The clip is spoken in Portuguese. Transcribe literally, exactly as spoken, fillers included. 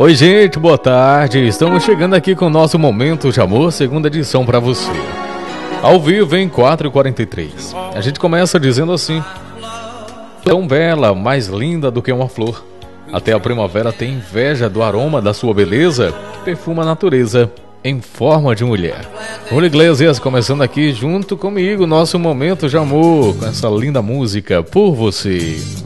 Oi, gente, boa tarde. Estamos chegando aqui com o nosso Momento de Amor, segunda edição para você. Ao vivo em quatro e quarenta e três. A gente começa dizendo assim: tão bela, mais linda do que uma flor. Até a primavera tem inveja do aroma da sua beleza, que perfuma a natureza em forma de mulher. Julio Iglesias começando aqui junto comigo, nosso Momento de Amor, com essa linda música por você.